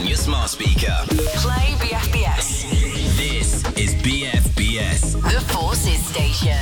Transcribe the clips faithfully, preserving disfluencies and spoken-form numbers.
on your smart speaker. Play B F B S. This is B F B S. The Forces Station.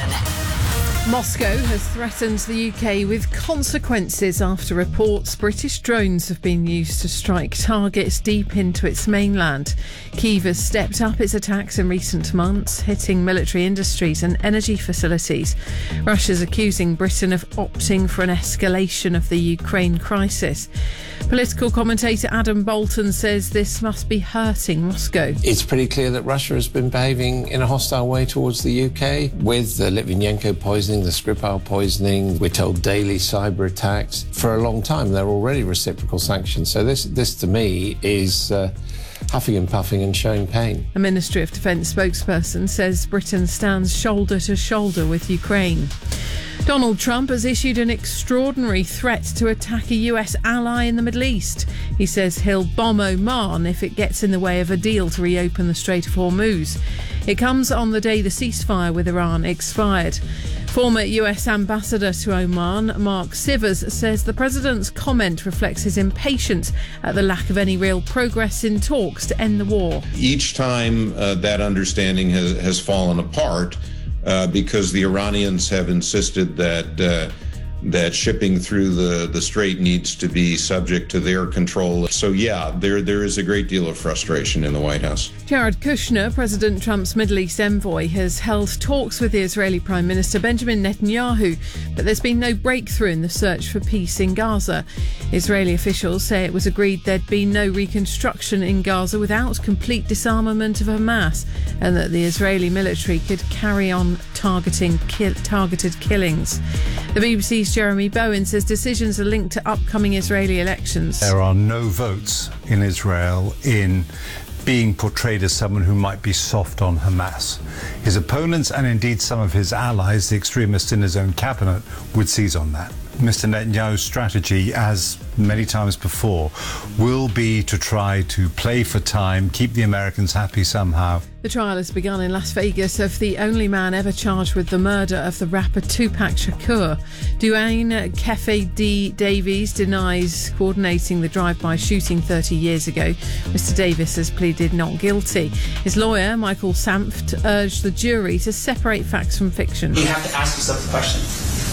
Moscow has threatened the U K with consequences after reports British drones have been used to strike targets deep into its mainland. Kyiv has stepped up its attacks in recent months, hitting military industries and energy facilities. Russia's accusing Britain of opting for an escalation of the Ukraine crisis. Political commentator Adam Bolton says this must be hurting Moscow. It's pretty clear that Russia has been behaving in a hostile way towards the U K, with the Litvinenko poisoning, the Skripal poisoning. We're told daily cyber attacks. For a long time, there are already reciprocal sanctions. So this, this to me, is uh, huffing and puffing and showing pain. A Ministry of Defence spokesperson says Britain stands shoulder to shoulder with Ukraine. Donald Trump has issued an extraordinary threat to attack a U S ally in the Middle East. He says he'll bomb Oman if it gets in the way of a deal to reopen the Strait of Hormuz. It comes on the day the ceasefire with Iran expired. Former U S Ambassador to Oman, Mark Sivers, says the president's comment reflects his impatience at the lack of any real progress in talks to end the war. Each time uh, that understanding has, has fallen apart, Uh, because the Iranians have insisted that uh, that shipping through the, the strait needs to be subject to their control. So, yeah, there there is a great deal of frustration in the White House. Jared Kushner, President Trump's Middle East envoy, has held talks with the Israeli Prime Minister Benjamin Netanyahu, but there's been no breakthrough in the search for peace in Gaza. Israeli officials say it was agreed there'd be no reconstruction in Gaza without complete disarmament of Hamas, and that the Israeli military could carry on targeting kill, targeted killings. The B B C's Jeremy Bowen says decisions are linked to upcoming Israeli elections. There are no votes in Israel in being portrayed as someone who might be soft on Hamas. His opponents, and indeed some of his allies, the extremists in his own cabinet, would seize on that. Mister Netanyahu's strategy, as many times before, will be to try to play for time, keep the Americans happy somehow. The trial has begun in Las Vegas of the only man ever charged with the murder of the rapper Tupac Shakur. Duane Kefe D. Davies denies coordinating the drive-by shooting thirty years ago. Mister Davis has pleaded not guilty. His lawyer, Michael Sanft, urged the jury to separate facts from fiction. You have to ask yourself the question.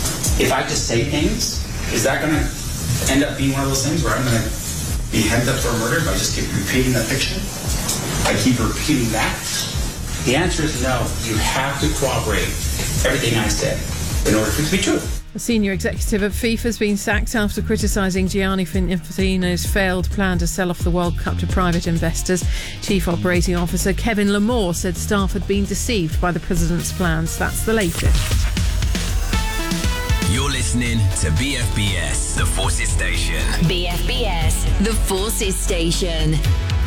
If I just say things, is that going to end up being one of those things where I'm going to be headed up for a murder if I just keep repeating that fiction? I keep repeating that? The answer is no. You have to corroborate everything I said in order for it to be true. A senior executive at FIFA has been sacked after criticising Gianni Infantino's failed plan to sell off the World Cup to private investors. Chief Operating Officer Kevin Lamore said staff had been deceived by the president's plans. That's the latest. You're listening to B F B S, the Forces Station. B F B S, The Forces Station.